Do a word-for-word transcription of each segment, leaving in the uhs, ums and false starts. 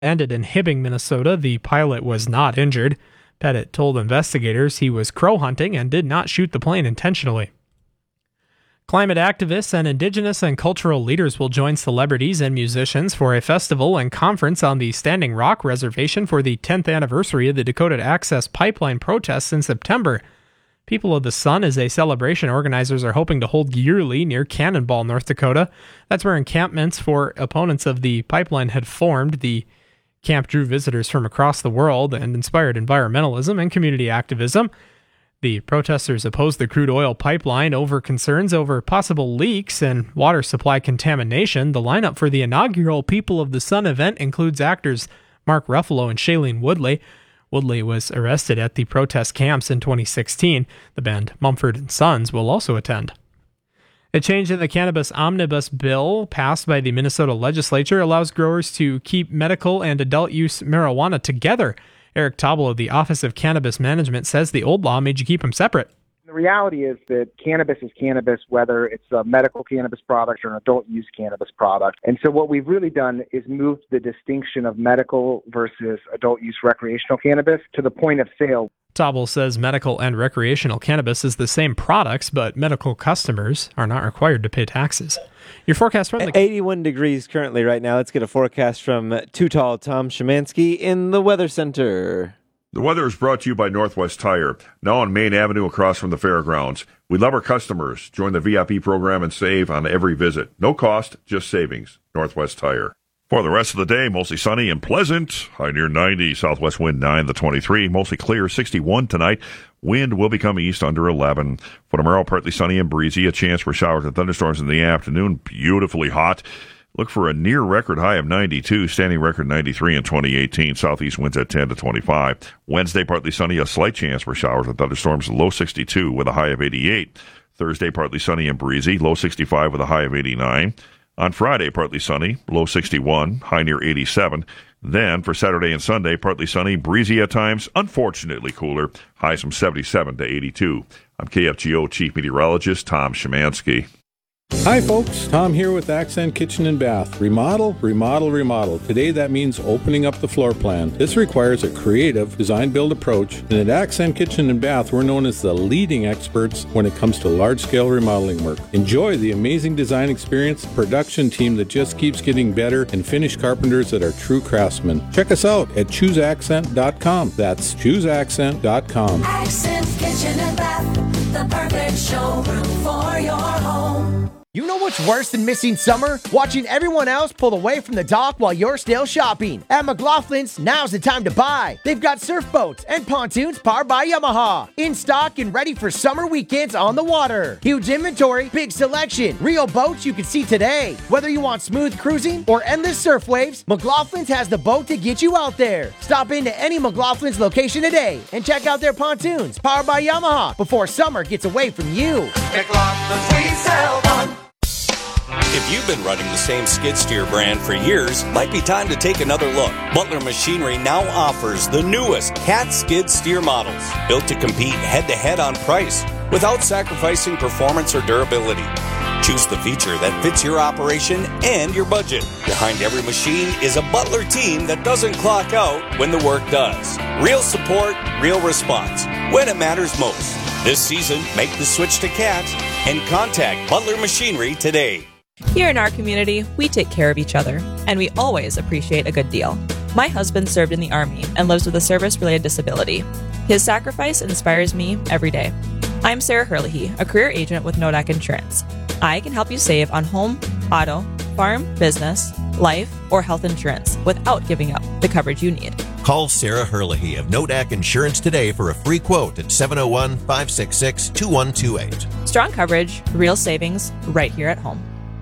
ended in Hibbing, Minnesota. The pilot was not injured. Pettit told investigators he was crow hunting and did not shoot the plane intentionally. Climate activists and indigenous and cultural leaders will join celebrities and musicians for a festival and conference on the Standing Rock Reservation for the tenth anniversary of the Dakota Access Pipeline protests in September. People of the Sun is a celebration organizers are hoping to hold yearly near Cannonball, North Dakota. That's where encampments for opponents of the pipeline had formed. The camp drew visitors from across the world and inspired environmentalism and community activism. The protesters opposed the crude oil pipeline over concerns over possible leaks and water supply contamination. The lineup for the inaugural People of the Sun event includes actors Mark Ruffalo and Shailene Woodley. Woodley was arrested at the protest camps in twenty sixteen. The band Mumford and Sons will also attend. A change in the cannabis omnibus bill passed by the Minnesota legislature allows growers to keep medical and adult use marijuana together. Eric Tobel of the Office of Cannabis Management says the old law made you keep them separate. The reality is that cannabis is cannabis, whether it's a medical cannabis product or an adult use cannabis product. And so what we've really done is moved the distinction of medical versus adult use recreational cannabis to the point of sale. Tobel says medical and recreational cannabis is the same products, but medical customers are not required to pay taxes. Your forecast from the... eighty-one degrees currently right now. Let's get a forecast from Too Tall Tom Szymanski in the Weather Center. The weather is brought to you by Northwest Tire, now on Main Avenue across from the fairgrounds. We love our customers. Join the V I P program and save on every visit. No cost, just savings. Northwest Tire. For the rest of the day, mostly sunny and pleasant. High near ninety. Southwest wind nine to twenty-three. Mostly clear, sixty-one tonight. Wind will become east under eleven. For tomorrow, partly sunny and breezy. A chance for showers and thunderstorms in the afternoon. Beautifully hot. Look for a near record high of ninety-two, standing record ninety-three in twenty eighteen. Southeast winds at ten to twenty-five. Wednesday, partly sunny, a slight chance for showers and thunderstorms, low sixty-two with a high of eighty-eight. Thursday, partly sunny and breezy, low sixty-five with a high of eighty-nine. On Friday, partly sunny, low sixty-one, high near eighty-seven. Then for Saturday and Sunday, partly sunny, breezy at times, unfortunately cooler, highs from seventy-seven to eighty-two. I'm K F G O Chief Meteorologist Tom Szymanski. Hi folks, Tom here with Accent Kitchen and Bath. Remodel, remodel, remodel. Today that means opening up the floor plan. This requires a creative design-build approach, and at Accent Kitchen and Bath we're known as the leading experts when it comes to large-scale remodeling work. Enjoy the amazing design experience, production team that just keeps getting better, and finished carpenters that are true craftsmen. Check us out at choose accent dot com. That's choose accent dot com. Accent Kitchen and Bath, the perfect showroom for your home. You know what's worse than missing summer? Watching everyone else pull away from the dock while you're still shopping. At McLaughlin's, now's the time to buy. They've got surf boats and pontoons powered by Yamaha. In stock and ready for summer weekends on the water. Huge inventory, big selection, real boats you can see today. Whether you want smooth cruising or endless surf waves, McLaughlin's has the boat to get you out there. Stop into any McLaughlin's location today and check out their pontoons powered by Yamaha before summer gets away from you. McLaughlin's, we sell one. If you've been running the same skid steer brand for years, might be time to take another look. Butler Machinery now offers the newest Cat skid steer models, built to compete head-to-head on price without sacrificing performance or durability. Choose the feature that fits your operation and your budget. Behind every machine is a Butler team that doesn't clock out when the work does. Real support, real response, when it matters most. This season, make the switch to Cat and contact Butler Machinery today. Here in our community, we take care of each other, and we always appreciate a good deal. My husband served in the Army and lives with a service-related disability. His sacrifice inspires me every day. I'm Sarah Herlihy, a career agent with Nodak Insurance. I can help you save on home, auto, farm, business, life, or health insurance without giving up the coverage you need. Call Sarah Herlihy of Nodak Insurance today for a free quote at seven oh one, five six six, two one two eight. Strong coverage, real savings, right here at home.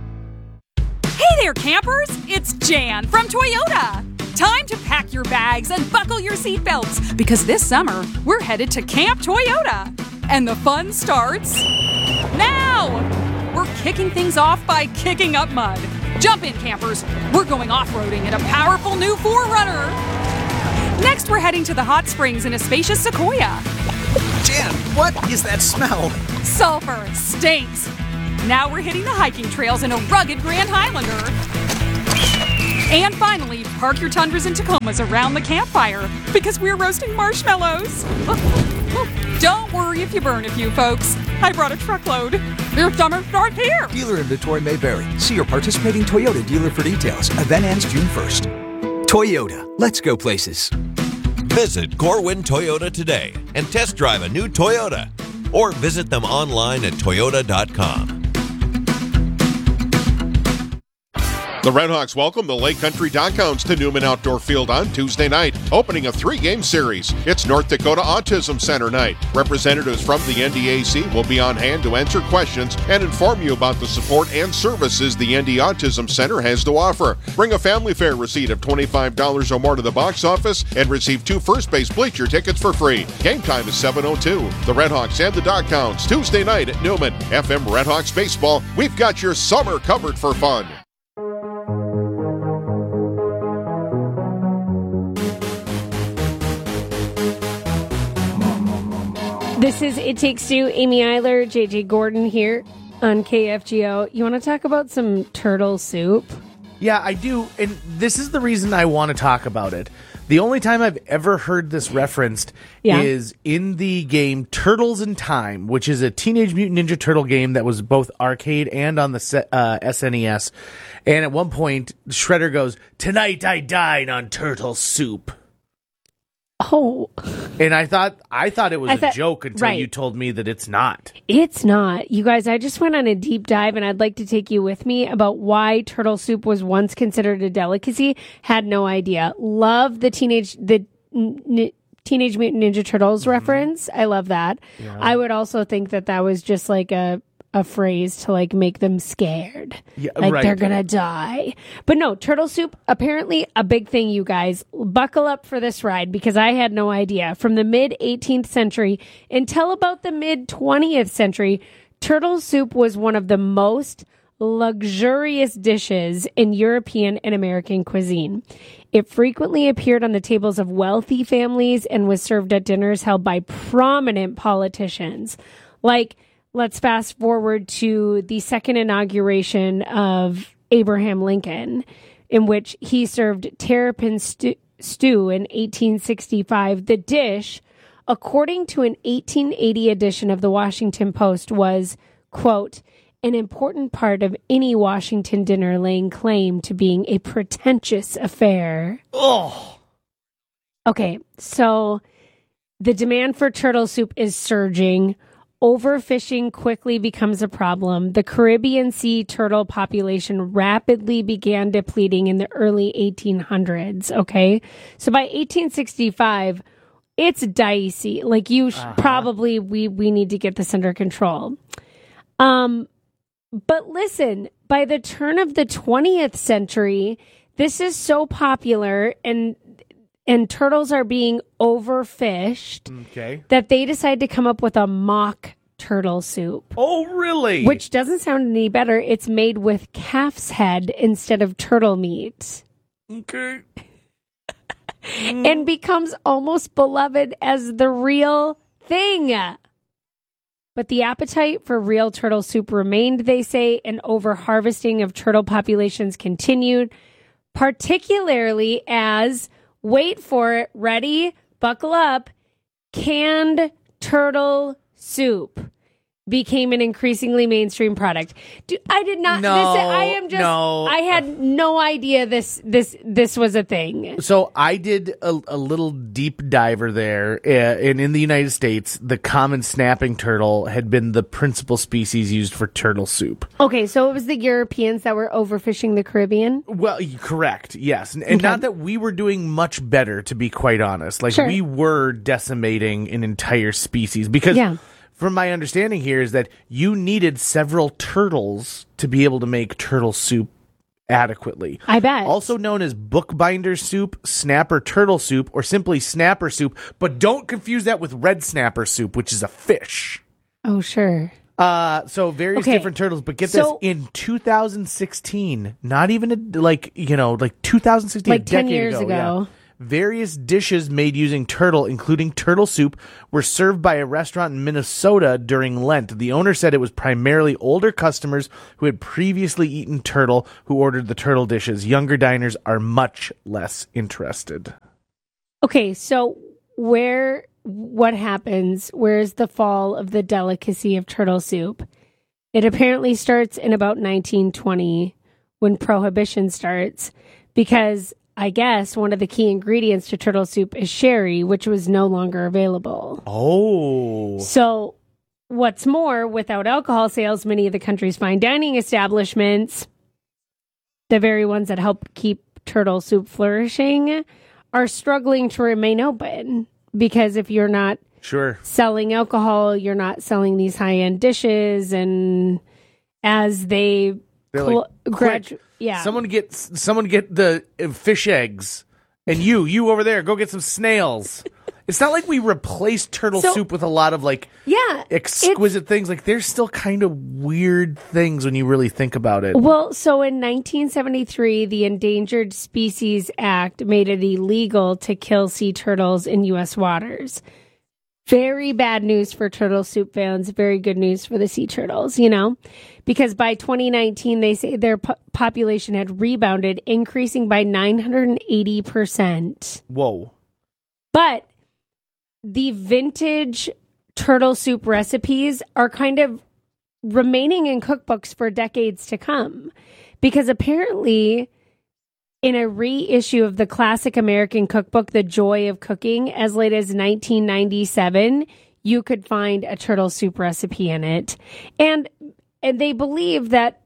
Hey there, campers! It's Jan from Toyota. Time to pack your bags and buckle your seatbelts because this summer we're headed to Camp Toyota. And the fun starts now! We're kicking things off by kicking up mud. Jump in, campers. We're going off-roading in a powerful new four runner. Next, we're heading to the hot springs in a spacious Sequoia. Jan, what is that smell? Sulfur stinks. Now we're hitting the hiking trails in a rugged Grand Highlander. And finally, park your Tundras and Tacomas around the campfire because we're roasting marshmallows. Don't worry if you burn a few, folks. I brought a truckload. Your summer starts here. Dealer inventory may vary. See your participating Toyota dealer for details. Event ends June first. Toyota. Let's go places. Visit Corwin Toyota today and test drive a new Toyota. Or visit them online at toyota dot com. The Redhawks welcome the Lake Country Doghounds to Newman Outdoor Field on Tuesday night, opening a three-game series. It's North Dakota Autism Center night. Representatives from the N D A C will be on hand to answer questions and inform you about the support and services the N D Autism Center has to offer. Bring a family fare receipt of twenty-five dollars or more to the box office and receive two first base bleacher tickets for free. Game time is seven oh two. The Redhawks and the Doghounds, Tuesday night at Newman. F M Redhawks Baseball, we've got your summer covered for fun. This is It Takes Two. Amy Eiler, J J Gordon here on K F G O. You want to talk about some turtle soup? Yeah, I do. And this is the reason I want to talk about it. The only time I've ever heard this referenced Yeah. is in the game Turtles in Time, which is a Teenage Mutant Ninja Turtle game that was both arcade and on the se- uh, S N E S. And at one point, Shredder goes, "Tonight I dine on turtle soup." Oh. And I thought I thought it was I a thought- joke until right. you told me that it's not. It's not. You guys, I just went on a deep dive and I'd like to take you with me about why turtle soup was once considered a delicacy. Had no idea. Love the teenage the n- Teenage Mutant Ninja Turtles Mm-hmm. reference. I love that. Yeah. I would also think that that was just like a a phrase to like make them scared. Yeah, like right. they're gonna die. But no, turtle soup, apparently a big thing, you guys. Buckle up for this ride because I had no idea. From the mid eighteenth century until about the mid twentieth century, turtle soup was one of the most luxurious dishes in European and American cuisine. It frequently appeared on the tables of wealthy families and was served at dinners held by prominent politicians. Like, let's fast forward to the second inauguration of Abraham Lincoln, in which he served terrapin stu- stew in eighteen sixty-five. The dish, according to an eighteen eighty edition of the Washington Post, was, quote, an important part of any Washington dinner, laying claim to being a pretentious affair. Oh. Okay, so the demand for turtle soup is surging. Overfishing quickly becomes a problem. The Caribbean sea turtle population rapidly began depleting in the early eighteen hundreds, okay? So by eighteen sixty-five, it's dicey. Like you sh- uh-huh. probably, we, we need to get this under control. Um, but listen, by the turn of the twentieth century, this is so popular and and turtles are being overfished Okay. that they decide to come up with a mock turtle soup. Oh, really? Which doesn't sound any better. It's made with calf's head instead of turtle meat. Okay. And becomes almost beloved as the real thing. But the appetite for real turtle soup remained, they say, and over-harvesting of turtle populations continued, particularly as, wait for it, ready, buckle up, canned turtle soup became an increasingly mainstream product. Do, I did not. No, this, I am just. no. I had no idea this this this was a thing. So I did a, a little deep diver there, uh, and in the United States, the common snapping turtle had been the principal species used for turtle soup. Okay, so it was the Europeans that were overfishing the Caribbean. Well, correct, yes, and, and Okay. not that we were doing much better, to be quite honest. Like Sure. we were decimating an entire species because. Yeah. From my understanding here is that you needed several turtles to be able to make turtle soup adequately. I bet. Also known as bookbinder soup, snapper turtle soup, or simply snapper soup, but don't confuse that with red snapper soup, which is a fish. Oh, sure. Uh, so various Okay. different turtles, but get So- this, in two thousand sixteen, not even a, like, you know, like two thousand sixteen, Like a ten decade years ago, ago. yeah, various dishes made using turtle, including turtle soup, were served by a restaurant in Minnesota during Lent. The owner said it was primarily older customers who had previously eaten turtle who ordered the turtle dishes. Younger diners are much less interested. Okay, so where, what happens? Where's the fall of the delicacy of turtle soup? It apparently starts in about nineteen twenty when Prohibition starts, because I guess one of the key ingredients to turtle soup is sherry, which was no longer available. Oh. So what's more, without alcohol sales, many of the country's fine dining establishments, the very ones that help keep turtle soup flourishing, are struggling to remain open, because if you're not sure selling alcohol, you're not selling these high-end dishes, and as they They're cl- like, gradu- quick, yeah, someone get someone get the uh, fish eggs, and you you over there go get some snails. It's not like we replaced turtle So- soup with a lot of like yeah, exquisite things. Like there's still kind of weird things when you really think about it. Well, so in nineteen seventy-three, the Endangered Species Act made it illegal to kill sea turtles in U S waters. Very bad news for turtle soup fans. Very good news for the sea turtles, you know, because by twenty nineteen, they say their po- population had rebounded, increasing by nine hundred eighty percent. Whoa. But the vintage turtle soup recipes are kind of remaining in cookbooks for decades to come, because apparently in a reissue of the classic American cookbook, The Joy of Cooking, as late as nineteen ninety-seven, you could find a turtle soup recipe in it. And and they believe that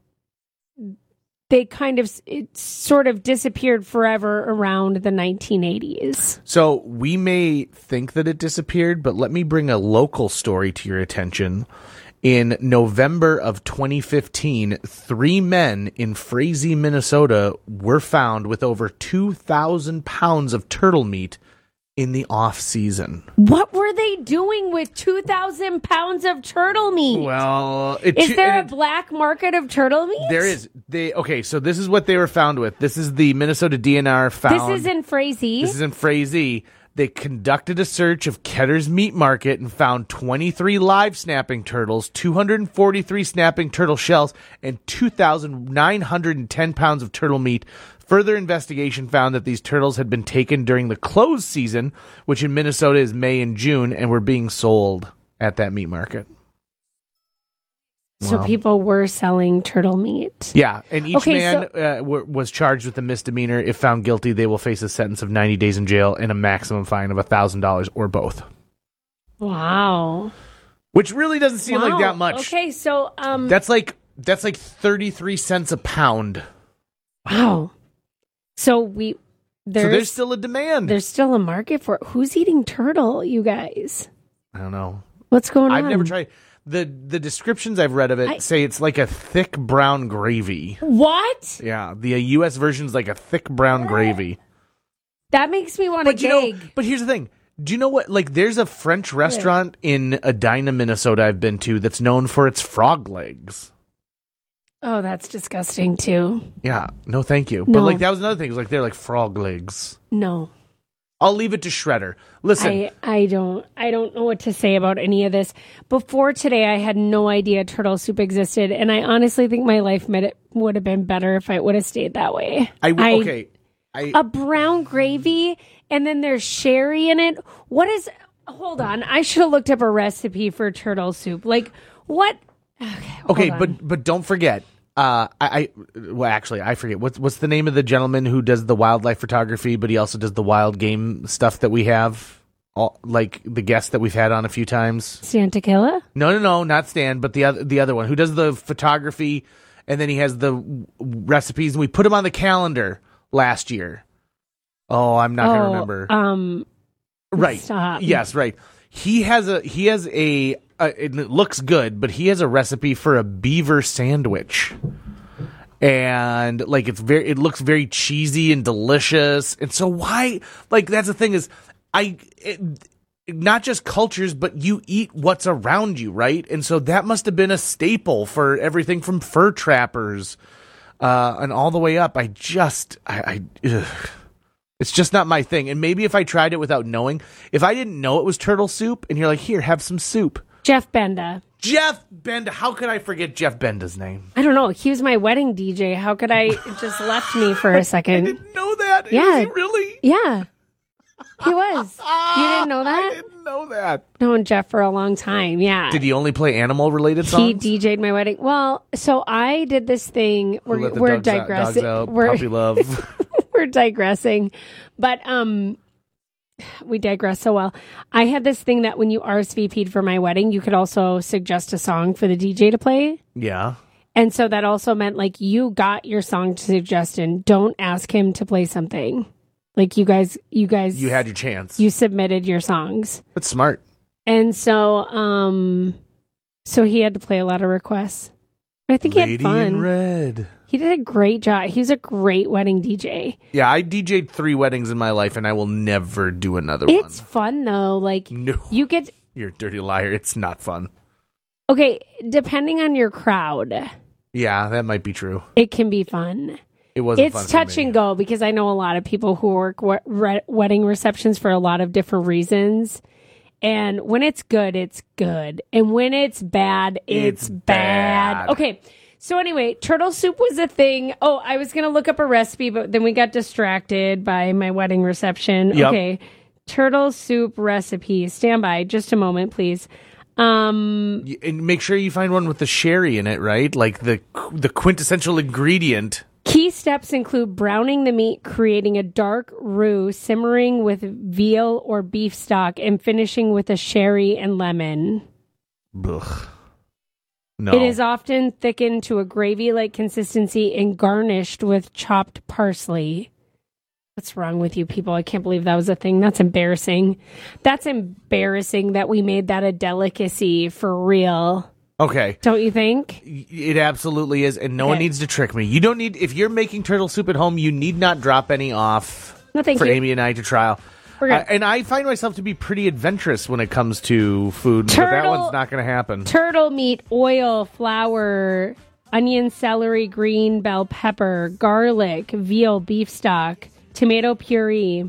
they kind of it sort of disappeared forever around the nineteen eighties. So we may think that it disappeared, but let me bring a local story to your attention. In November of twenty fifteen, three men in Frazee, Minnesota were found with over two thousand pounds of turtle meat in the off season. What were they doing with two thousand pounds of turtle meat? Well, it, is there a it, black market of turtle meat? there is. They okay, so this is what they were found with. This is the Minnesota D N R found. This is in Frazee. This is in Frazee. They conducted a search of Ketter's Meat Market and found twenty-three live snapping turtles, two hundred forty-three snapping turtle shells, and two thousand nine hundred ten pounds of turtle meat. Further investigation found that these turtles had been taken during the closed season, which in Minnesota is May and June, and were being sold at that meat market. So Wow. people were selling turtle meat. Yeah, and each Okay, man so- uh, w- was charged with a misdemeanor. If found guilty, they will face a sentence of ninety days in jail and a maximum fine of one thousand dollars or both. Wow. Which really doesn't seem Wow. like that much. Okay, so um That's like that's like thirty-three cents a pound. wow. So we there's, so there's still a demand. There's still a market for it. Who's eating turtle, you guys? I don't know. What's going I've on? never tried. The the descriptions I've read of it I- say it's like a thick brown gravy. What? Yeah, the uh, U S version's like a thick brown gravy. That makes me want to But you know, gag. but here's the thing. Do you know what? Like, there's a French restaurant in Edina, Minnesota I've been to that's known for its frog legs. Oh, that's disgusting too. Yeah, no thank you. No. But like that was another thing. It was like they're like frog legs. No. I'll leave it to Shredder. Listen, I, I don't I don't know what to say about any of this. Before today, I had no idea turtle soup existed, and I honestly think my life might would have been better if I would have stayed that way. I w- okay. I A brown gravy, and then there's sherry in it. What is? Hold on, I should have looked up a recipe for turtle soup. Like what? Okay, okay, hold on. but but don't forget. Uh, I, I well, actually, I forget what's what's the name of the gentleman who does the wildlife photography, but he also does the wild game stuff that we have, all, like the guest that we've had on a few times. Stan Tequila? No, no, no, not Stan, but the other the other one who does the photography, and then he has the w- recipes, and we put him on the calendar last year. Oh, I'm not oh, gonna remember. Um, right? Stop. Yes, right. He has a he has a. Uh, it looks good, but he has a recipe for a beaver sandwich, and like it's very, it looks very cheesy and delicious. And so why, like that's the thing is, I it, not just cultures, but you eat what's around you, right? And so that must have been a staple for everything from fur trappers, uh, and all the way up. I just, I, I ugh. It's just not my thing. And maybe if I tried it without knowing, if I didn't know it was turtle soup, and you're like, here, have some soup. Jeff Benda. Jeff Benda. How could I forget Jeff Benda's name? I don't know. He was my wedding D J. How could I it just left me for a second? I didn't know that. Yeah. Is he really? Yeah. He was. You didn't know that? I didn't know that. Known Jeff for a long time. Yeah. Did he only play animal-related songs? He D J'd my wedding. Well, so I did this thing. Who We're, let the we're dogs out- digressing. dogs out, we're, puppy love. we're digressing. But um, we digress so well. I had this thing that when you R S V P'd for my wedding, you could also suggest a song for the D J to play. Yeah. And so that also meant like you got your song to suggest and don't ask him to play something. Like you guys, you guys, You had your chance. you submitted your songs. That's smart. And so, um, so he had to play a lot of requests. I think he had Lady fun. in Red. He did a great job. He was a great wedding D J. Yeah, I D J'd three weddings in my life, and I will never do another It's one. fun though. Like No. you get You're a dirty liar. It's not fun. okay. Depending on your crowd, Yeah, that might be true. it can be fun. It wasn't It's fun for touch me. and go because I know a lot of people who work we- re- wedding receptions for a lot of different reasons. And when it's good, it's good. And when it's bad, it's, It's bad. bad. Okay. So anyway, turtle soup was a thing. Oh, I was going to look up a recipe, but then we got distracted by my wedding reception. Yep. Okay. Turtle soup recipe. Stand by just a moment, please. Um, Y- And make sure you find one with the sherry in it, right? Like the the quintessential ingredient. Key steps include browning the meat, creating a dark roux, simmering with veal or beef stock, and finishing with a sherry and lemon. Ugh. No. It is often thickened to a gravy-like consistency and garnished with chopped parsley. What's wrong with you people? I can't believe that was a thing. That's embarrassing. That's embarrassing that we made that a delicacy for real. Okay. Don't you think? It absolutely is, and no one Okay. needs to trick me. You don't need, if you're making turtle soup at home, you need not drop any off No, thank for you. Amy and I to trial. We're good. Uh, and I find myself to be pretty adventurous when it comes to food, but that Turtle- one's not going to happen. Turtle meat, oil, flour, onion, celery, green bell pepper, garlic, veal, beef stock, tomato puree,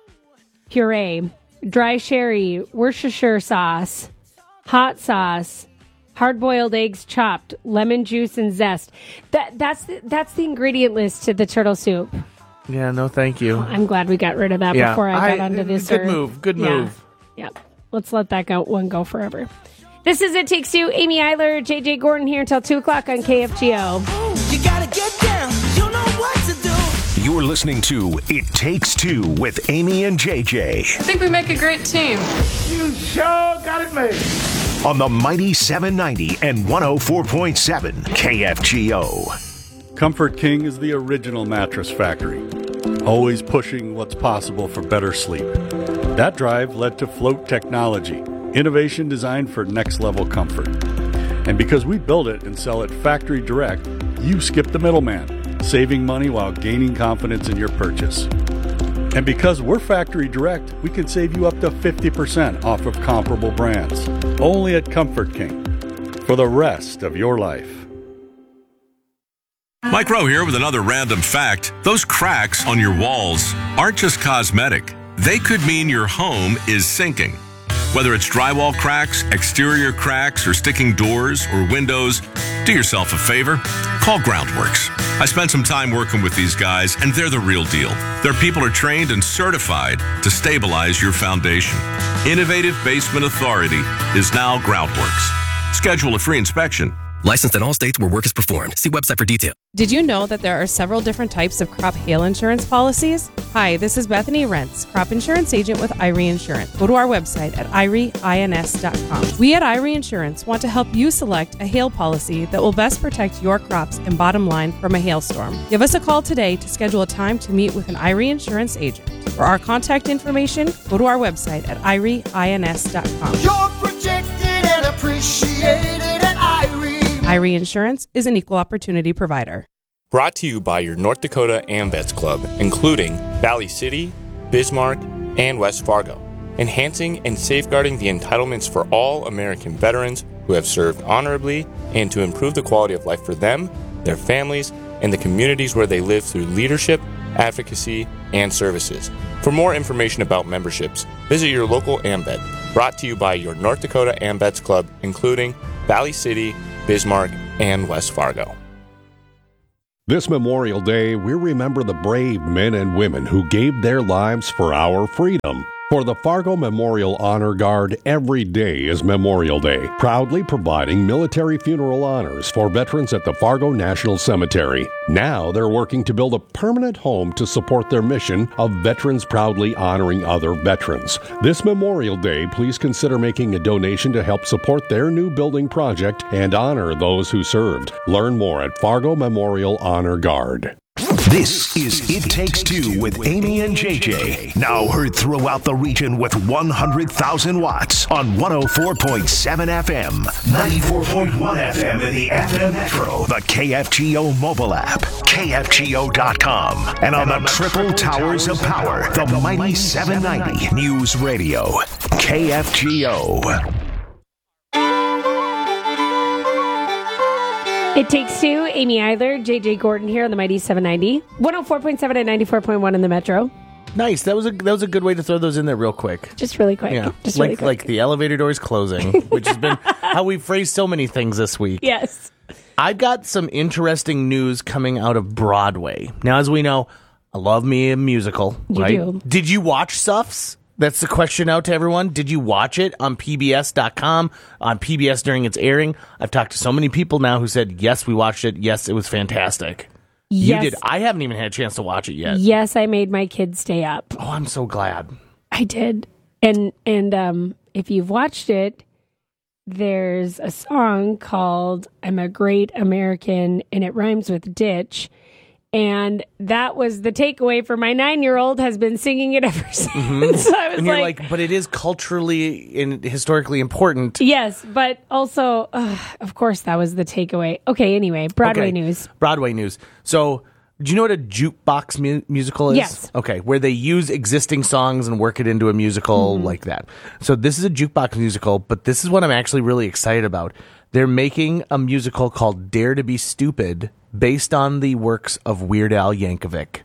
puree, dry sherry, Worcestershire sauce, hot sauce, hard-boiled eggs chopped, lemon juice and zest. That that's the, that's the ingredient list to the turtle soup. Yeah, no, thank you. I'm glad we got rid of that Yeah, before I got I- onto this. good earth. move, good Yeah. move. Yep. Let's let that go one go forever. This is It Takes Two. Amy Eiler, J J Gordon here until two o'clock on K F G O. You gotta get down. You know what to do. You're listening to It Takes Two with Amy and J J I think we make a great team. You sure got it made. on the mighty seven ninety and one oh four point seven K F G O. Comfort King is the original mattress factory, always pushing what's possible for better sleep. That drive led to Float Technology, innovation designed for next-level comfort. And because we build it and sell it factory direct, you skip the middleman, saving money while gaining confidence in your purchase. And because we're factory direct, we can save you up to fifty percent off of comparable brands. Only at Comfort King. For the rest of your life. Mike Rowe here with another random fact. Those cracks on your walls aren't just cosmetic. They could mean your home is sinking. Whether it's drywall cracks, exterior cracks, or sticking doors or windows, do yourself a favor. Call Groundworks. I spent some time working with these guys, and they're the real deal. Their people are trained and certified to stabilize your foundation. Innovative Basement Authority is now Groundworks. Schedule a free inspection. Licensed in all states where work is performed. See website for detail. Did you know that there are several different types of crop hail insurance policies? Hi, this is Bethany Rentz, crop insurance agent with Irie Insurance. Go to our website at irie ins dot com. We at Irie Insurance want to help you select a hail policy that will best protect your crops and bottom line from a hailstorm. Give us a call today to schedule a time to meet with an Irie Insurance agent. For our contact information, go to our website at irie ins dot com. You're protected and appreciated at Irie. Irie Insurance is an equal opportunity provider. Brought to you by your North Dakota AmVets Club, including Valley City, Bismarck, and West Fargo, enhancing and safeguarding the entitlements for all American veterans who have served honorably and to improve the quality of life for them, their families, and the communities where they live through leadership, advocacy, and services. For more information about memberships, visit your local AmVet, brought to you by your North Dakota AmVets Club, including Valley City, Bismarck, and West Fargo. This Memorial Day, we remember the brave men and women who gave their lives for our freedom. For the Fargo Memorial Honor Guard, every day is Memorial Day, proudly providing military funeral honors for veterans at the Fargo National Cemetery. Now they're working to build a permanent home to support their mission of veterans proudly honoring other veterans. This Memorial Day, please consider making a donation to help support their new building project and honor those who served. Learn more at Fargo Memorial Honor Guard. This is It Takes Two with Amy and J J. Now heard throughout the region with one hundred thousand watts on one oh four point seven F M, ninety-four point one F M in the F M Metro, the K F G O mobile app, K F G O dot com, and on the triple towers of power, the mighty seven ninety News Radio, K F G O. It Takes Two, Amy Eiler, J J Gordon here on the Mighty seven ninety, one oh four point seven and ninety-four point one in the Metro. Nice. That was a that was a good way to throw those in there real quick. Just really quick. Yeah, Just like really quick. like the elevator doors closing, which has been how we've phrased so many things this week. Yes. I've got some interesting news coming out of Broadway. Now, as we know, I love me a musical. You right? do. Did you watch Suffs? That's the question out to everyone. Did you watch it on P B S dot com, on P B S during its airing? I've talked to so many people now who said, yes, we watched it. Yes, it was fantastic. Yes. You did. I haven't even had a chance to watch it yet. Yes, I made my kids stay up. Oh, I'm so glad. I did. And and um, if you've watched it, there's a song called I'm a Great American, and it rhymes with ditch. And that was the takeaway for my nine-year-old, has been singing it ever since. Mm-hmm. So I was and you're like, like, but it is culturally and historically important. yes, but also, uh, of course, that was the takeaway. Okay, anyway, Broadway Okay. news. Broadway news. So, do you know what a jukebox mu- musical is? Yes. Okay, where they use existing songs and work it into a musical Mhm. like that. So, this is a jukebox musical, but this is what I'm actually really excited about. They're making a musical called Dare to Be Stupid, based on the works of Weird Al Yankovic.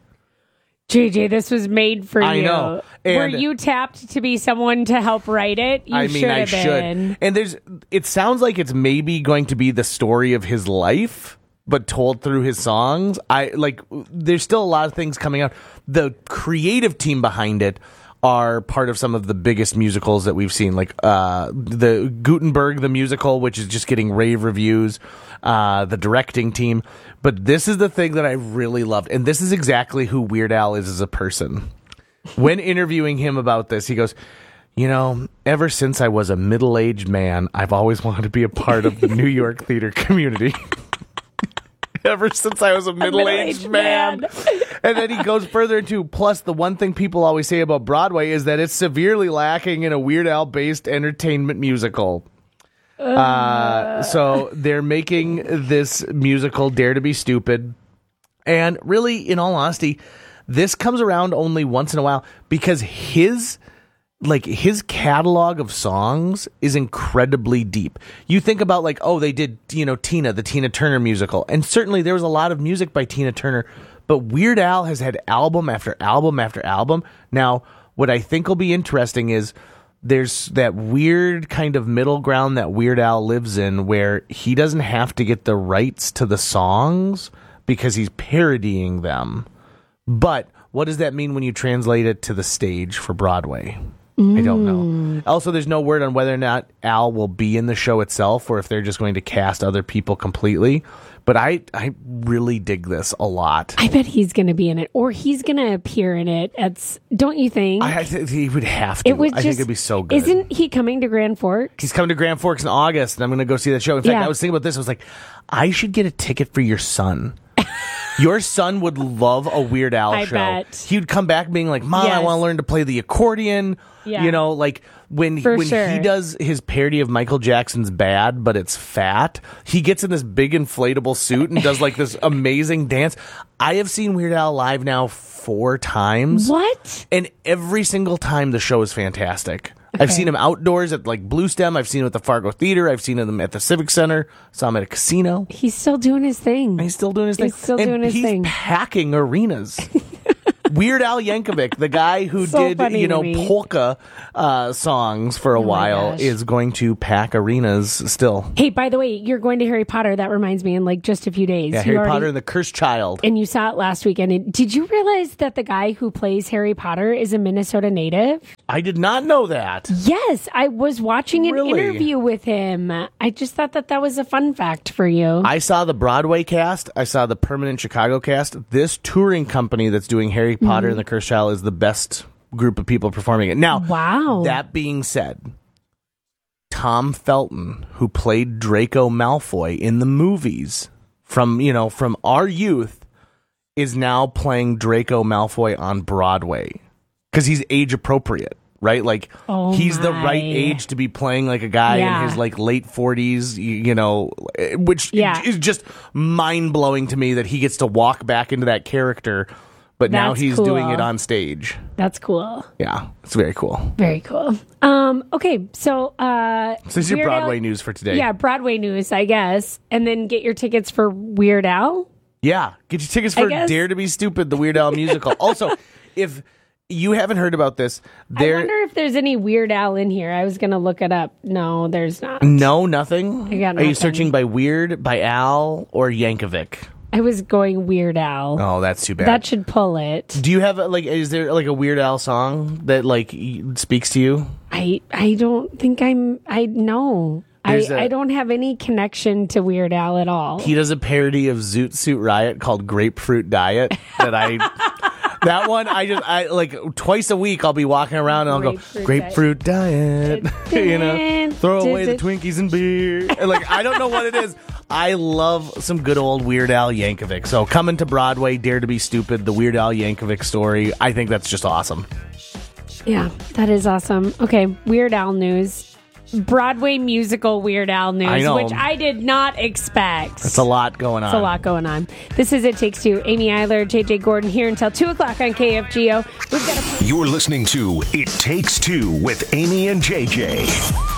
J J, this was made for I you. know. Were And- you tapped to be someone to help write it? You I mean, should I have should. been. And there's, it sounds like it's maybe going to be the story of his life, but told through his songs. I like. There's still a lot of things coming out. The creative team behind it are part of some of the biggest musicals that we've seen, like uh, the Gutenberg the musical, which is just getting rave reviews. Uh, the directing team, but this is the thing that I really loved, and this is exactly who Weird Al is as a person. When interviewing him about this, he goes, you know, ever since I was a middle-aged man, I've always wanted to be a part of the New York theater community. Ever since I was a middle-aged, middle-aged man. man. And then he goes further into, plus the one thing people always say about Broadway is that it's severely lacking in a Weird Al-based entertainment musical. Uh, so they're making this musical Dare to Be Stupid. And really, in all honesty, this comes around only once in a while because his like his catalog of songs is incredibly deep. You think about like, oh, they did, you know, Tina, the Tina Turner musical. And certainly there was a lot of music by Tina Turner, but Weird Al has had album after album after album. Now, what I think will be interesting is there's that weird kind of middle ground that Weird Al lives in where he doesn't have to get the rights to the songs because he's parodying them. But what does that mean when you translate it to the stage for Broadway? I don't know. Also, there's no word on whether or not Al will be in the show itself or if they're just going to cast other people completely. But I, I really dig this a lot. I bet he's going to be in it, or he's going to appear in it. It's, don't you think? I, I think he would have to. It would I think just- it'd be so good. Isn't he coming to Grand Forks? He's coming to Grand Forks in August, and I'm going to go see that show. In fact, Yeah. I was thinking about this. I was like, I should get a ticket for your son. Your son would love a Weird Al I show. bet. He'd come back being like, Mom, I Yes. want to learn to play the accordion. Yeah. You know, like when, For when sure. he does his parody of Michael Jackson's Bad, but it's fat, he gets in this big inflatable suit and does like this amazing dance. I have seen Weird Al live now four times. What? And every single time the show is fantastic. I've seen him outdoors at like Blue Stem. I've seen him at the Fargo Theater. I've seen him at the Civic Center. Saw him at a casino. He's still doing his thing. He's still doing his thing. He's still And doing his he's thing. packing arenas. Weird Al Yankovic, the guy who So did, funny you to know, me. polka uh, songs for a Oh my while, gosh. is going to pack arenas still. Hey, by the way, you're going to Harry Potter. That reminds me, in like just a few days. Yeah, You Harry already- Potter and the Cursed Child. And you saw it last weekend. And did you realize that the guy who plays Harry Potter is a Minnesota native? I did not know that. Yes, I was watching an Really? interview with him. I just thought that that was a fun fact for you. I saw the Broadway cast. I saw the permanent Chicago cast. This touring company that's doing Harry Potter Mhm. and the Cursed Child is the best group of people performing it. Now, wow. that being said, Tom Felton, who played Draco Malfoy in the movies from, you know, from our youth, is now playing Draco Malfoy on Broadway because he's age appropriate. Right, like Oh he's the my. right age to be playing like a guy Yeah. in his like late forties, you, you know, eh, which Yeah. is just mind blowing to me that he gets to walk back into that character, but now That's he's cool. doing it on stage. That's cool. Yeah, it's very cool. Very cool. Um, okay, so uh So this is your Weird Al- Broadway news for today. Yeah, Broadway news, I guess. And then get your tickets for Weird Al. Yeah, get your tickets I for guess. Dare to Be Stupid, the Weird Al musical. Also, if you haven't heard about this, I there wonder if there's any Weird Al in here. I was gonna look it up. No, there's not. no nothing. I got Are you nothing. searching by Weird, by Al, or Yankovic? I was going Weird Al. Oh, that's too bad. That should pull it. Do you have a, like? Is there like a Weird Al song that like y- speaks to you? I I don't think I'm. I know. I There's a- I don't have any connection to Weird Al at all. He does a parody of Zoot Suit Riot called Grapefruit Diet. That I, that one I just I like twice a week I'll be walking around and I'll Grapefruit go Grapefruit Diet. you know, throw away the Did it- Twinkies and beer. And, like I don't know what it is. I love some good old Weird Al Yankovic. So coming to Broadway, Dare to Be Stupid, the Weird Al Yankovic story. I think that's just awesome. Yeah, that is awesome. Okay, Weird Al news. Broadway musical Weird Al news, I know. which I did not expect. That's a lot going on. It's a lot going on. This is It Takes Two. Amy Eiler, J J Gordon here until two o'clock on K F G O. We've got a You're listening to It Takes Two with Amy and J J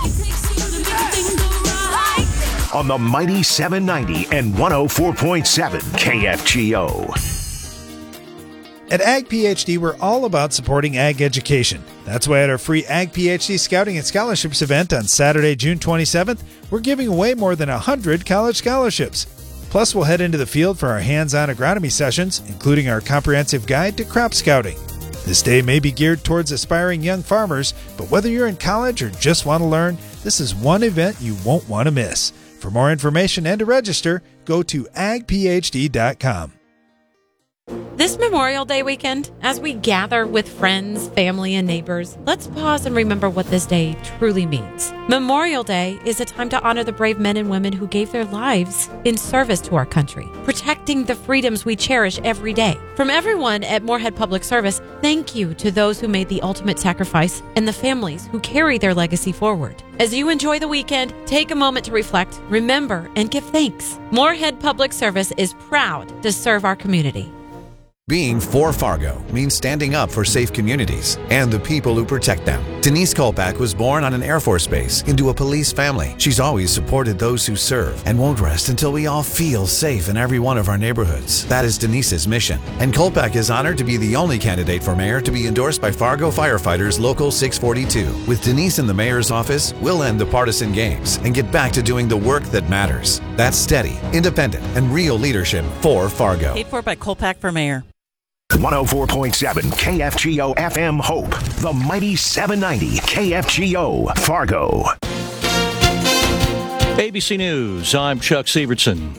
on the mighty seven ninety and one oh four point seven K F G O. At Ag PhD, we're all about supporting ag education. That's why at our free Ag PhD Scouting and Scholarships event on Saturday, June twenty-seventh, we're giving away more than one hundred college scholarships. Plus, we'll head into the field for our hands-on agronomy sessions, including our comprehensive guide to crop scouting. This day may be geared towards aspiring young farmers, but whether you're in college or just want to learn, this is one event you won't want to miss. For more information and to register, go to ag p h d dot com. This Memorial Day weekend, as we gather with friends, family, and neighbors, let's pause and remember what this day truly means. Memorial Day is a time to honor the brave men and women who gave their lives in service to our country, protecting the freedoms we cherish every day. From everyone at Moorhead Public Service, thank you to those who made the ultimate sacrifice and the families who carry their legacy forward. As you enjoy the weekend, take a moment to reflect, remember, and give thanks. Moorhead Public Service is proud to serve our community. Being for Fargo means standing up for safe communities and the people who protect them. Denise Kolpak was born on an Air Force base into a police family. She's always supported those who serve and won't rest until we all feel safe in every one of our neighborhoods. That is Denise's mission. And Kolpak is honored to be the only candidate for mayor to be endorsed by Fargo Firefighters Local six forty-two. With Denise in the mayor's office, we'll end the partisan games and get back to doing the work that matters. That's steady, independent, and real leadership for Fargo. Paid for by Kolpak for mayor. one oh four point seven K F G O F M Hope, the mighty seven ninety K F G O Fargo. A B C News, I'm Chuck Severson.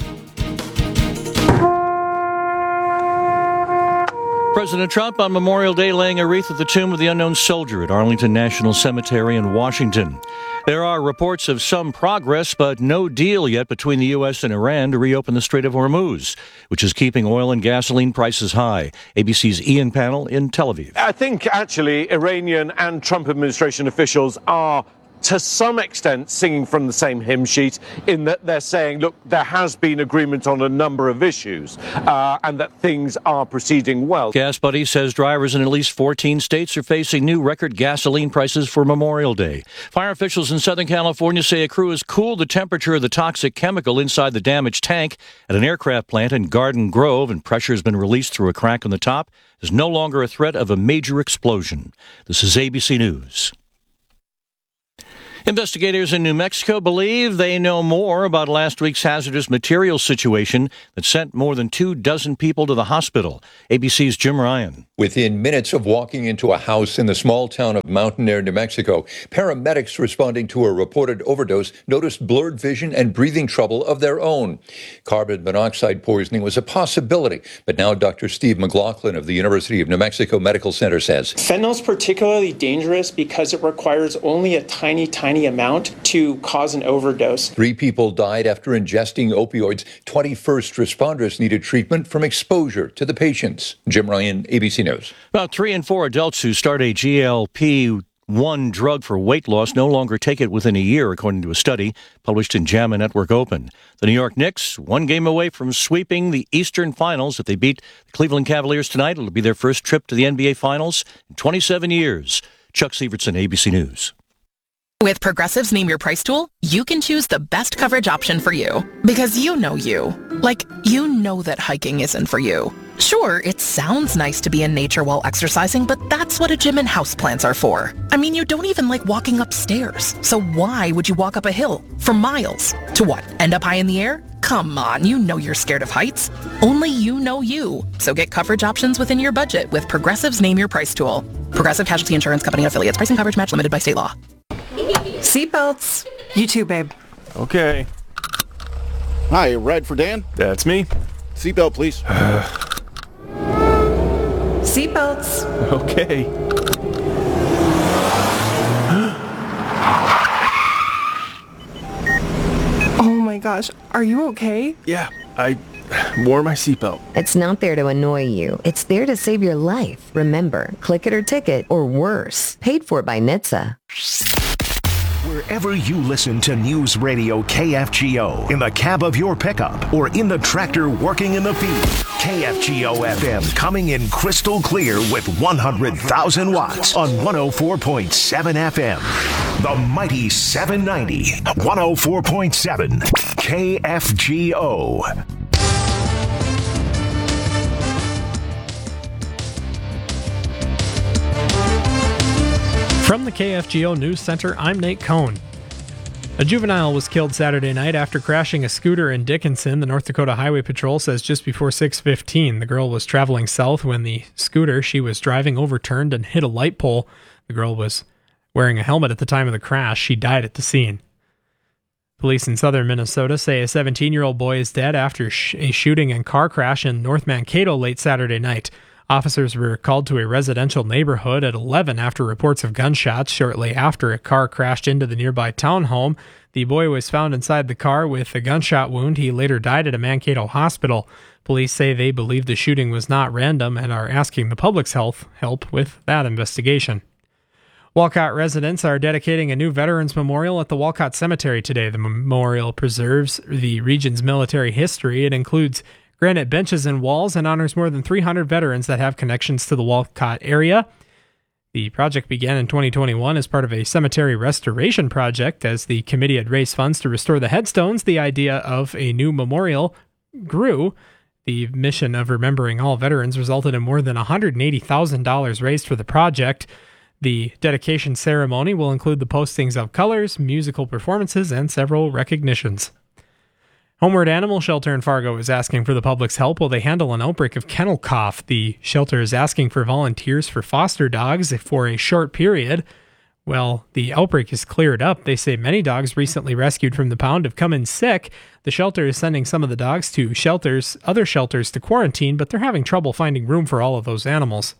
President Trump on Memorial Day laying a wreath at the tomb of the unknown soldier at Arlington National Cemetery in Washington. There are reports of some progress, but no deal yet between the U S and Iran to reopen the Strait of Hormuz, which is keeping oil and gasoline prices high. A B C's Ian Pannell in Tel Aviv. I think actually Iranian and Trump administration officials are to some extent singing from the same hymn sheet in that they're saying, look, there has been agreement on a number of issues uh, and that things are proceeding well. Gas Buddy says drivers in at least fourteen states are facing new record gasoline prices for Memorial Day. Fire officials in Southern California say a crew has cooled the temperature of the toxic chemical inside the damaged tank at an aircraft plant in Garden Grove, and pressure has been released through a crack on the top. There's no longer a threat of a major explosion. This is A B C News. Investigators in New Mexico believe they know more about last week's hazardous materials situation that sent more than two dozen people to the hospital. A B C's Jim Ryan. Within minutes of walking into a house in the small town of Mountain Air, New Mexico, paramedics responding to a reported overdose noticed blurred vision and breathing trouble of their own. Carbon monoxide poisoning was a possibility, but now Doctor Steve McLaughlin of the University of New Mexico Medical Center says fentanyl is particularly dangerous because it requires only a tiny, tiny amount to cause an overdose. Three people died after ingesting opioids. twenty first responders needed treatment from exposure to the patients. Jim Ryan, A B C News. About three in four adults who start a G L P one drug for weight loss no longer take it within a year, according to a study published in JAMA Network Open. The New York Knicks, one game away from sweeping the Eastern Finals. If they beat the Cleveland Cavaliers tonight, it'll be their first trip to the N B A Finals in twenty-seven years. Chuck Sievertson, A B C News. With Progressive's Name Your Price tool, you can choose the best coverage option for you. Because you know you. Like, you know that hiking isn't for you. Sure, it sounds nice to be in nature while exercising, but that's what a gym and houseplants are for. I mean, you don't even like walking upstairs. So why would you walk up a hill for miles? To what, end up high in the air? Come on, you know you're scared of heights. Only you know you. So get coverage options within your budget with Progressive's Name Your Price tool. Progressive Casualty Insurance Company affiliates. Pricing coverage match limited by state law. Seatbelts. You too, babe. Okay. Hi, ride for Dan? That's me. Seatbelt, please. Seatbelts. Okay. Oh my gosh, are you okay? Yeah, I wore my seatbelt. It's not there to annoy you. It's there to save your life. Remember, click it or ticket, or worse. Paid for by N H T S A. Wherever you listen to News Radio K F G O, in the cab of your pickup, or in the tractor working in the field, K F G O F M coming in crystal clear with one hundred thousand watts on one oh four point seven F M. The mighty seven ninety, one oh four point seven, K F G O. From the K F G O News Center, I'm Nate Cohn. A juvenile was killed Saturday night after crashing a scooter in Dickinson. The North Dakota Highway Patrol says just before six fifteen, the girl was traveling south when the scooter she was driving overturned and hit a light pole. The girl was wearing a helmet at the time of the crash. She died at the scene. Police in southern Minnesota say a seventeen-year-old boy is dead after sh- a shooting and car crash in North Mankato late Saturday night. Officers were called to a residential neighborhood at eleven after reports of gunshots. Shortly after, a car crashed into the nearby townhome. The boy was found inside the car with a gunshot wound. He later died at a Mankato hospital. Police say they believe the shooting was not random and are asking the public's health help with that investigation. Walcott residents are dedicating a new Veterans Memorial at the Walcott Cemetery today. The memorial preserves the region's military history. It includes granite benches and walls and honors more than three hundred veterans that have connections to the Walcott area. The project began in twenty twenty-one as part of a cemetery restoration project. As the committee had raised funds to restore the headstones, the idea of a new memorial grew. The mission of remembering all veterans resulted in more than one hundred eighty thousand dollars raised for the project. The dedication ceremony will include the postings of colors, musical performances, and several recognitions. Homeward Animal Shelter in Fargo is asking for the public's help while they handle an outbreak of kennel cough. The shelter is asking for volunteers for foster dogs for a short period. Well, the outbreak is cleared up. They say many dogs recently rescued from the pound have come in sick. The shelter is sending some of the dogs to shelters, other shelters to quarantine, but they're having trouble finding room for all of those animals.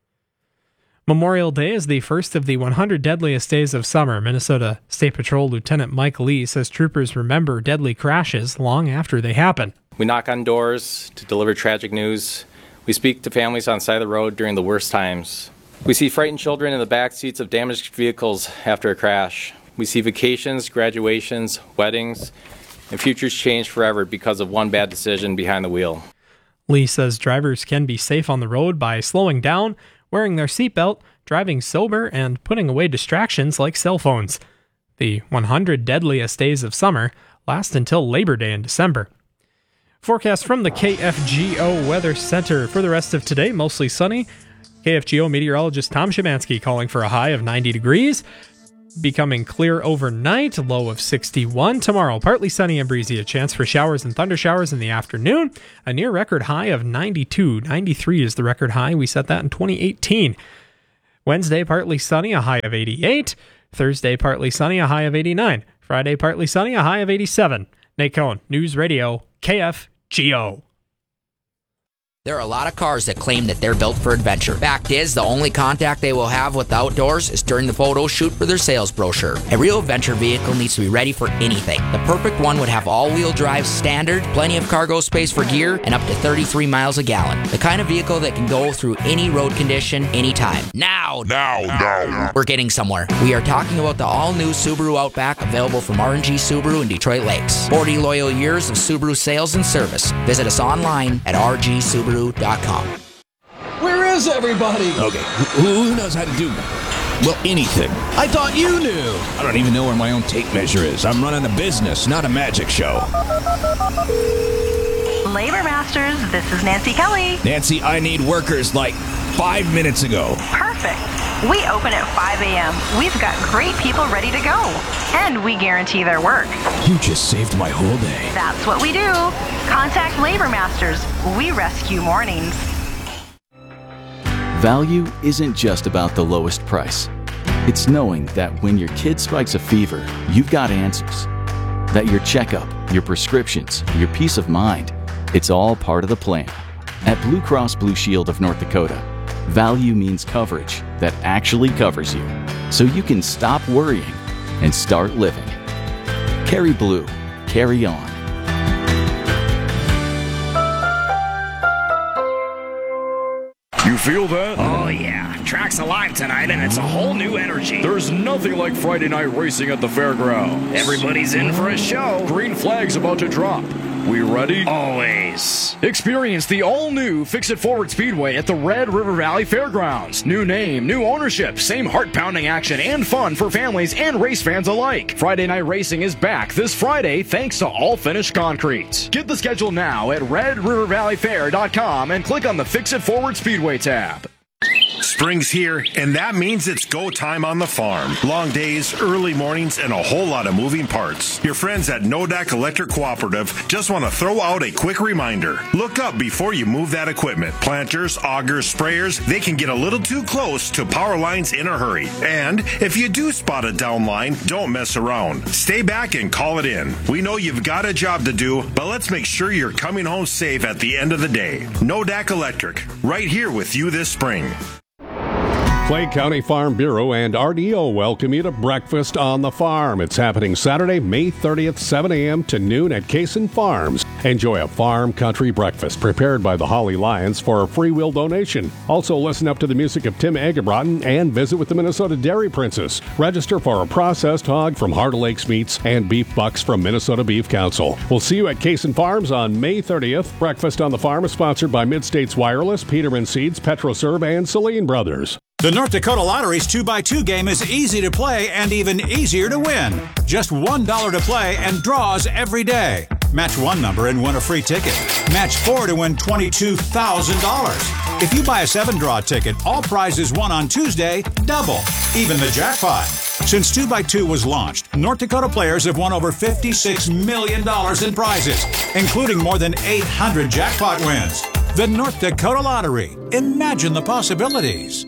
Memorial Day is the first of the one hundred deadliest days of summer. Minnesota State Patrol Lieutenant Mike Lee says troopers remember deadly crashes long after they happen. We knock on doors to deliver tragic news. We speak to families on the side of the road during the worst times. We see frightened children in the back seats of damaged vehicles after a crash. We see vacations, graduations, weddings, and futures changed forever because of one bad decision behind the wheel. Lee says drivers can be safe on the road by slowing down, wearing their seatbelt, driving sober, and putting away distractions like cell phones. The one hundred deadliest days of summer last until Labor Day in December. Forecast from the K F G O Weather Center. For the rest of today, mostly sunny. K F G O meteorologist Tom Szymanski calling for a high of ninety degrees. Becoming clear overnight, low of sixty-one. Tomorrow, partly sunny and breezy, a chance for showers and thunder showers in the afternoon. A near record high of ninety-two. ninety-three is the record high. We set that in twenty eighteen. Wednesday, partly sunny, a high of eighty-eight. Thursday, partly sunny, a high of eighty-nine. Friday, partly sunny, a high of eighty-seven. Nate Cohn, News Radio, K F G O. There are a lot of cars that claim that they're built for adventure. Fact is, the only contact they will have with the outdoors is during the photo shoot for their sales brochure. A real adventure vehicle needs to be ready for anything. The perfect one would have all-wheel drive standard, plenty of cargo space for gear, and up to thirty-three miles a gallon. The kind of vehicle that can go through any road condition, anytime. Now! Now! Now! We're getting somewhere. We are talking about the all-new Subaru Outback, available from R and G Subaru in Detroit Lakes. forty loyal years of Subaru sales and service. Visit us online at r g subaru dot com. Where is everybody? Okay, who, who knows how to do that? Well, anything. I thought you knew. I don't even know where my own tape measure is. I'm running a business, not a magic show. Labor Masters, this is Nancy Kelly. Nancy, I need workers like five minutes ago. Perfect. We open at five a.m. We've got great people ready to go. And we guarantee their work. You just saved my whole day. That's what we do. Contact Labor Masters. We rescue mornings. Value isn't just about the lowest price. It's knowing that when your kid strikes a fever, you've got answers. That your checkup, your prescriptions, your peace of mind, it's all part of the plan. At Blue Cross Blue Shield of North Dakota, value means coverage that actually covers you, so you can stop worrying and start living. Carry Blue. Carry on. You feel that? Oh yeah, track's alive tonight and it's a whole new energy. There's nothing like Friday night racing at the fairgrounds. Everybody's in for a show. Green flag's about to drop. We ready? Always. Experience the all-new Fix It Forward Speedway at the Red River Valley Fairgrounds. New name, new ownership, same heart-pounding action and fun for families and race fans alike. Friday night racing is back this Friday thanks to All Finish Concrete. Get the schedule now at red river valley fair dot com and click on the Fix It Forward Speedway tab. Spring's here, and that means it's go time on the farm. Long days, early mornings, and a whole lot of moving parts. Your friends at Nodak Electric Cooperative just want to throw out a quick reminder. Look up before you move that equipment. Planters, augers, sprayers, they can get a little too close to power lines in a hurry. And if you do spot a down line, don't mess around. Stay back and call it in. We know you've got a job to do, but let's make sure you're coming home safe at the end of the day. Nodak Electric, right here with you this spring. Clay County Farm Bureau and R D O welcome you to Breakfast on the Farm. It's happening Saturday, May thirtieth, seven a.m. to noon at Cason Farms. Enjoy a farm country breakfast prepared by the Holly Lions for a free will donation. Also listen up to the music of Tim Agerbrotten and visit with the Minnesota Dairy Princess. Register for a processed hog from Heart of Lakes Meats and beef bucks from Minnesota Beef Council. We'll see you at Cason Farms on May thirtieth. Breakfast on the Farm is sponsored by Mid-States Wireless, Peterman Seeds, PetroServe, and Celine Brothers. The North Dakota Lottery's two by two game is easy to play and even easier to win. Just one dollar to play and draws every day. Match one number and win a free ticket. Match four to win twenty-two thousand dollars. If you buy a seven-draw ticket, all prizes won on Tuesday double, even the jackpot. Since two by two was launched, North Dakota players have won over fifty-six million dollars in prizes, including more than eight hundred jackpot wins. The North Dakota Lottery. Imagine the possibilities.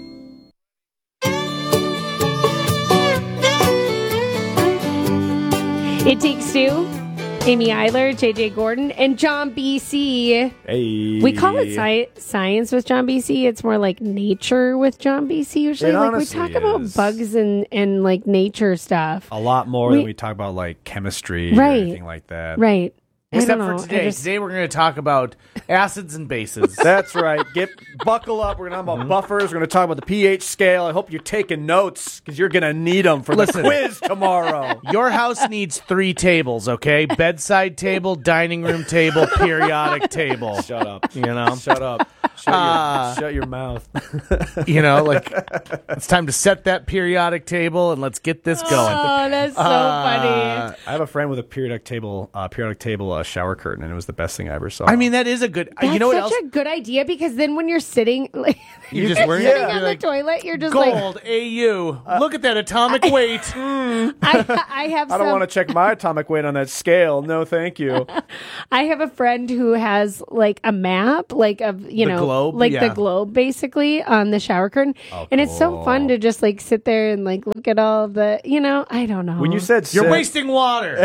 It Takes Two, Amy Eiler, J J Gordon, and John B C. Hey. We call it sci- science with John B C. It's more like nature with John B C usually. It like we talk is. about bugs and, and like nature stuff. A lot more we, than we talk about like chemistry right, or anything like that. Right. Except I don't for know. today. Just... Today we're going to talk about acids and bases. That's right. Get buckle up. We're going to talk about buffers. We're going to talk about the pH scale. I hope you're taking notes because you're going to need them for Listen, the quiz tomorrow. Your house needs three tables, okay? Bedside table, dining room table, periodic table. Shut up. You know? Shut up. Shut, Uh, your, shut your mouth. You know, like, it's time to set that periodic table and let's get this going. Oh, that's so Uh, funny. I have a friend with a periodic table, uh, periodic table a shower curtain, and it was the best thing I ever saw. I mean, that is a good. That's you know what such else? a good idea because then when you're sitting, like, You just you're wear it? sitting Yeah. on Like, the toilet, you're just Gold, like, A U. Look at that atomic weight. I, I have. I don't some, want to check my atomic weight on that scale. No, thank you. I have a friend who has like a map, like of you The know, globe? like Yeah. the globe, basically on the shower curtain, Oh, and it's so cool. fun to just like sit there and like look at all the, you know, I don't know. When you said You're sit- wasting water.